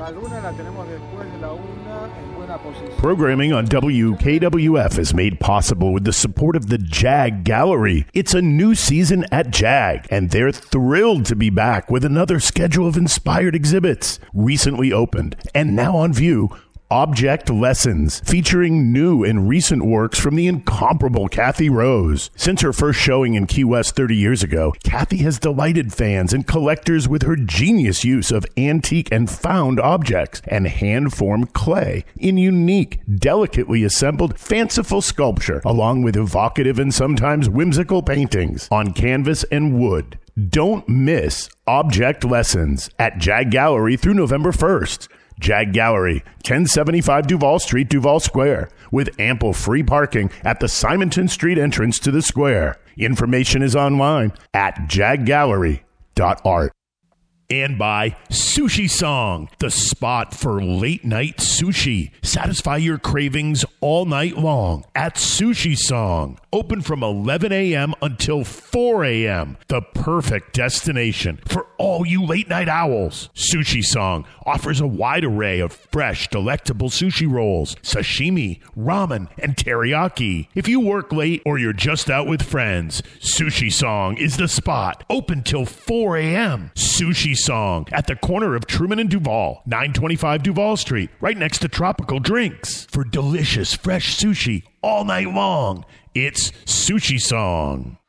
La luna la tenemos después de la una en buena posición. Programming on WKWF is made possible with the support of the JAG Gallery. It's a new season at JAG, and they're thrilled to be back with another schedule of inspired exhibits. Recently opened and now on view, Object Lessons, featuring new and recent works from the incomparable Kathy Rose. Since her first showing in Key West 30 years ago, Kathy has delighted fans and collectors with her genius use of antique and found objects and hand-formed clay in unique, delicately assembled, fanciful sculpture, along with evocative and sometimes whimsical paintings on canvas and wood. Don't miss Object Lessons at JAG Gallery through November 1st. JAG Gallery, 1075 Duval Street, Duval Square, with ample free parking at the Simonton Street entrance to the square. Information is online at jaggallery.art. And by Sushi Song, the spot for late night sushi. Satisfy your cravings all night long at Sushi Song. Open from 11 a.m. until 4 a.m. The perfect destination for all you late night owls. Sushi Song offers a wide array of fresh, delectable sushi rolls, sashimi, ramen, and teriyaki. If you work late or you're just out with friends, Sushi Song is the spot. Open till 4 a.m. Sushi Song at the corner of Truman and Duval, 925 Duval Street, right next to Tropical Drinks. For delicious, fresh sushi all night long, it's Sushi Song.